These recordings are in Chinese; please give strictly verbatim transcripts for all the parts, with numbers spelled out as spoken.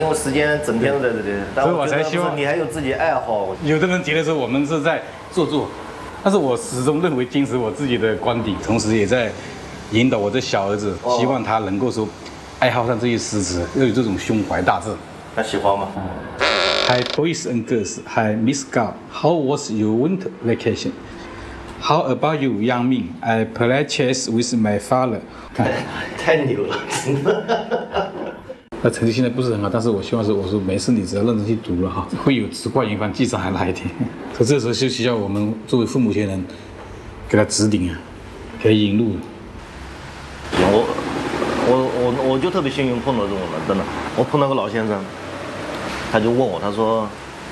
因为时间整天都在这里，但所以我才希望你还有自己爱好。 有的人觉得说我们是在做作，但是我始终认为坚持我自己的观点，同时也在引导我的小儿子，希望他能够说爱好上这些诗词，要有这种胸怀大志。 他喜欢吗？ Hi boys and girls, Hi Miss Gao. How was your winter vacation? How about you, young Ming? I played chess with my father. 太牛了，真的。 那成绩现在不是很好，但是我希望是我说没事，你只要认真去读了哈，会有直挂云帆继承还来一天。可这时候就需要我们作为父母亲人给他指点啊，给他引路。 我我我我就特别幸运碰到这种人，真的。我碰到个老先生，他就问我，他说，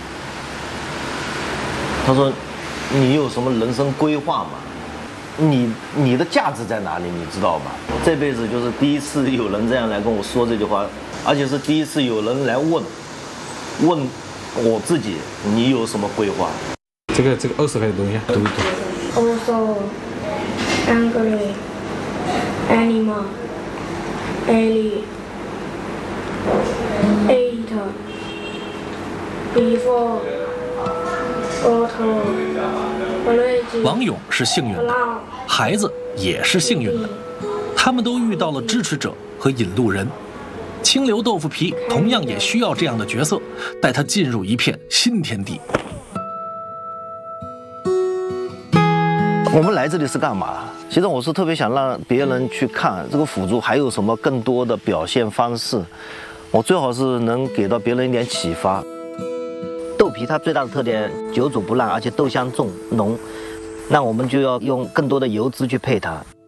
他说，你有什么人生规划吗？你你的价值在哪里？你知道吧？这辈子就是第一次有人这样来跟我说这句话，而且是第一次有人来问，问我自己，你有什么规划？ 这个这个二十块的东西，读一读。 Also, angry, animal, alien, eight, before, auto, origin. 王勇是幸运的，孩子也是幸运的，他们都遇到了支持者和引路人。清流豆腐皮同样也需要这样的角色，带他进入一片新天地。 我们来这里是干嘛？其实我是特别想让别人去看这个腐竹还有什么更多的表现方式，我最好是能给到别人一点启发。豆皮它最大的特点，久煮不烂，而且豆香重浓，那我们就要用更多的油脂去配它。